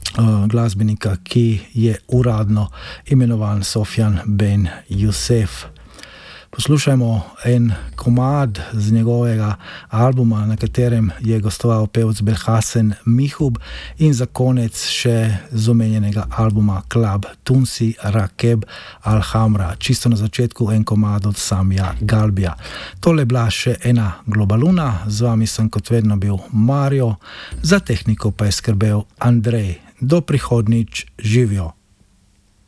glasbenika, ki je uradno imenovan Sofjan Ben Youssef. Poslušajmo en komad z njegovega albuma, na katerem je gostoval pevec Belhasen Mihub, in za konec še z omenjenega albuma Club Tunsi Rakeb Al-Hamra. Čisto na začetku en komad od Samija Galbija. Tole je bila še ena Globaluna, z vami sem kot vedno bil Mario, za tehniko pa je skrbel Andrej. Do prihodnjič, živijo!